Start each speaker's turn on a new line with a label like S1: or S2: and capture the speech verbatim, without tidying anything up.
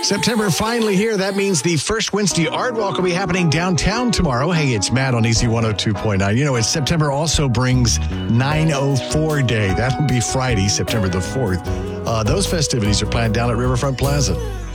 S1: September finally here. That means the first Wednesday Art Walk will be happening downtown tomorrow. Hey, it's Matt on Easy one oh two point nine. You know, it's September also brings nine oh four Day. That'll be Friday, September the fourth. Uh, those festivities are planned down at Riverfront Plaza.